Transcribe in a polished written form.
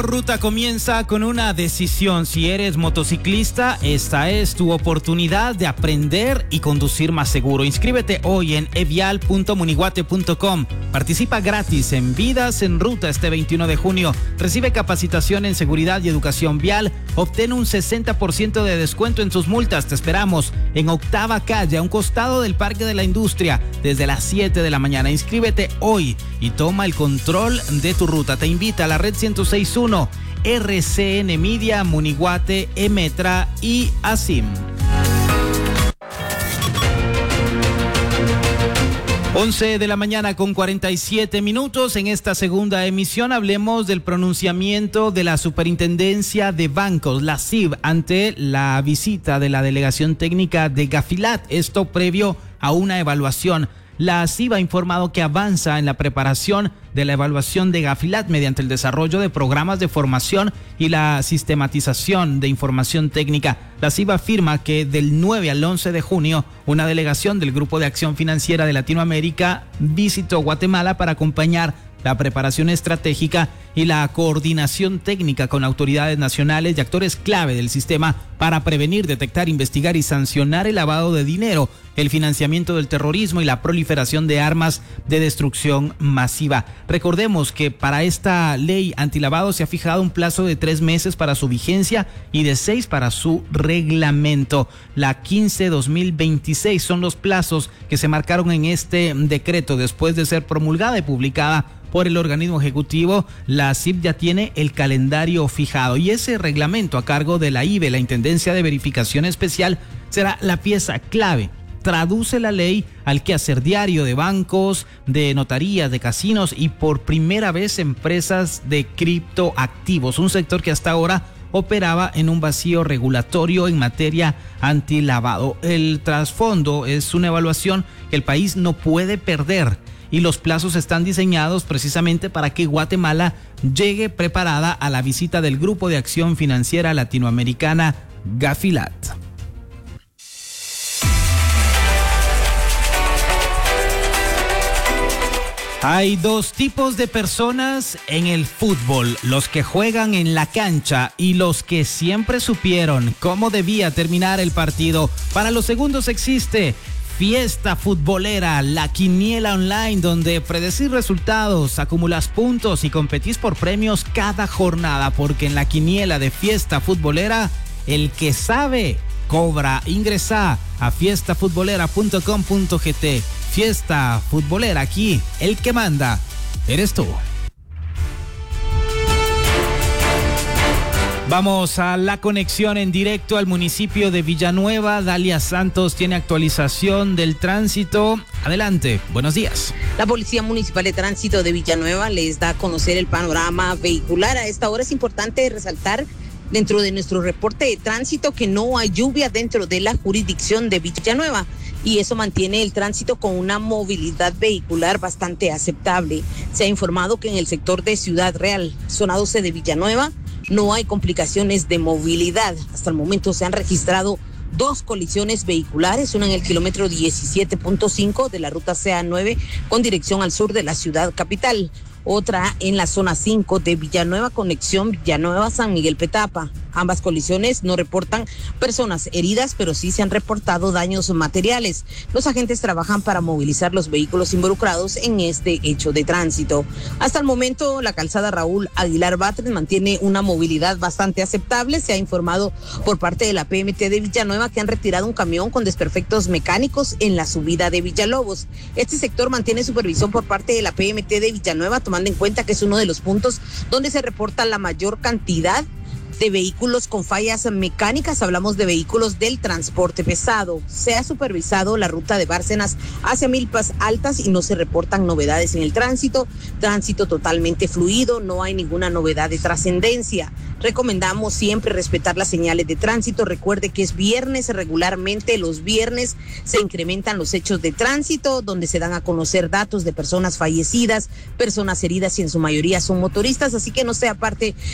Ruta comienza con una decisión. Si eres motociclista, esta es tu oportunidad de aprender y conducir más seguro. Inscríbete hoy en evial.muniguate.com. Participa gratis en Vidas en Ruta este 21 de junio. Recibe capacitación en seguridad y educación vial. Obtén un 60% de descuento en tus multas. Te esperamos en Octava Calle, a un costado del Parque de la Industria, desde las 7 de la mañana. Inscríbete hoy y toma el control de tu ruta. Te invita a la Red 106.1, RCN Media, Muniguate, Emetra y ASIM. 11 de la mañana con 47 minutos. En esta segunda emisión hablemos del pronunciamiento de la Superintendencia de Bancos, la SIB, ante la visita de la Delegación Técnica de Gafilat. Esto previo a una evaluación. La SIB ha informado que avanza en la preparación de la evaluación de Gafilat mediante el desarrollo de programas de formación y la sistematización de información técnica. La SIB afirma que del 9 al 11 de junio, una delegación del Grupo de Acción Financiera de Latinoamérica visitó Guatemala para acompañar la preparación estratégica y la coordinación técnica con autoridades nacionales y actores clave del sistema para prevenir, detectar, investigar y sancionar el lavado de dinero, el financiamiento del terrorismo y la proliferación de armas de destrucción masiva. Recordemos que para esta ley antilavado se ha fijado un plazo de 3 meses para su vigencia y de 6 para su reglamento. La 15/2026 son los plazos que se marcaron en este decreto. Después de ser promulgada y publicada por el organismo ejecutivo, la SIB ya tiene el calendario fijado y ese reglamento a cargo de la IVE, la Intendencia de Verificación Especial, será la pieza clave. Traduce la ley al quehacer diario de bancos, de notarías, de casinos y por primera vez empresas de criptoactivos, un sector que hasta ahora operaba en un vacío regulatorio en materia antilavado. El trasfondo es una evaluación que el país no puede perder y los plazos están diseñados precisamente para que Guatemala llegue preparada a la visita del Grupo de Acción Financiera Latinoamericana, Gafilat. Hay dos tipos de personas en el fútbol, los que juegan en la cancha y los que siempre supieron cómo debía terminar el partido. Para los segundos existe Fiesta Futbolera, la quiniela online donde predecís resultados, acumulas puntos y competís por premios cada jornada, porque en la quiniela de Fiesta Futbolera, el que sabe cobra. Ingresa a fiestafutbolera.com.gt. Fiesta Futbolera, aquí el que manda eres tú. Vamos a la conexión en directo al municipio de Villanueva. Dalia Santos tiene actualización del tránsito. Adelante, buenos días. La Policía Municipal de Tránsito de Villanueva les da a conocer el panorama vehicular. A esta hora es importante resaltar dentro de nuestro reporte de tránsito que no hay lluvia dentro de la jurisdicción de Villanueva y eso mantiene el tránsito con una movilidad vehicular bastante aceptable. Se ha informado que en el sector de Ciudad Real, zona 12 de Villanueva, no hay complicaciones de movilidad. Hasta el momento se han registrado 2 colisiones vehiculares, una en el kilómetro 17.5 de la ruta CA9 con dirección al sur de la ciudad capital, otra en la zona 5 de Villanueva, conexión Villanueva-San Miguel Petapa. Ambas colisiones no reportan personas heridas, pero sí se han reportado daños materiales. Los agentes trabajan para movilizar los vehículos involucrados en este hecho de tránsito. Hasta el momento, la calzada Raúl Aguilar Batres mantiene una movilidad bastante aceptable. Se ha informado por parte de la PMT de Villanueva que han retirado un camión con desperfectos mecánicos en la subida de Villalobos. Este sector mantiene supervisión por parte de la PMT de Villanueva, tomando en cuenta que es uno de los puntos donde se reporta la mayor cantidad de vehículos con fallas mecánicas. Hablamos de vehículos del transporte pesado. Se ha supervisado la ruta de Bárcenas hacia Milpas Altas y no se reportan novedades en el tránsito. Tránsito totalmente fluido, no hay ninguna novedad de trascendencia. Recomendamos siempre respetar las señales de tránsito. Recuerde que es viernes, regularmente los viernes se incrementan los hechos de tránsito, donde se dan a conocer datos de personas fallecidas, personas heridas y en su mayoría son motoristas, así que no sea parte